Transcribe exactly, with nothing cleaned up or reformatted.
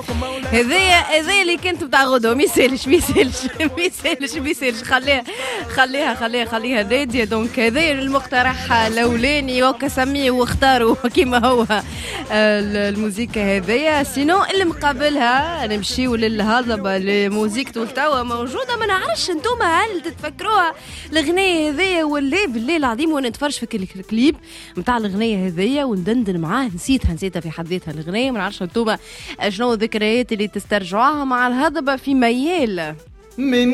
هذايا هذايا اللي كنت بتاع غدوه ما يسالش ما يسالش ما يسالش ما يسالش خليها خليها خليها خليها دادية. دونك هذايا المقترح الاولاني وكسميه واختاروا كيما هو الموسيقى هذايا. سينو اللي مقابلها نمشيو للهضبه الموسيقى توا موجوده. ما نعرفش انتم هل تتفكروها الاغنيه هذيا ولا بالله العظيم وانا نتفرج في الكليب نتاع الاغنيه هذيا وندندن معاه نسيتها نسيتها في حد ذاتها الاغنيه. ما نعرفش انتم شنو الذكريات اللي تسترجعوها مع الهضبه في ميال من